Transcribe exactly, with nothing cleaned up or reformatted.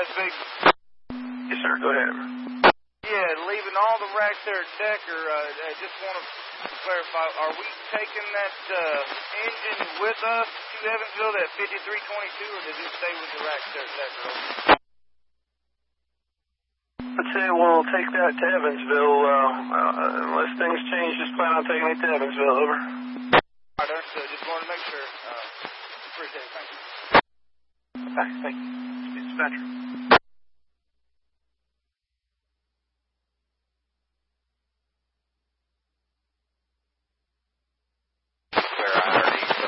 Big? Yes, sir. Go ahead. Yeah, leaving all the racks there at Decker. Uh, I just want to clarify, are we taking that uh, engine with us to Evansville, that fifty-three twenty-two, or does it stay with the racks there at Decker? I'd say we'll take that to Evansville. Uh, uh, unless things change, just plan on taking it to Evansville. Over. All right, understood. Just wanted to make sure. Uh, appreciate it. Thank you. Okay, thank you. Dispatcher.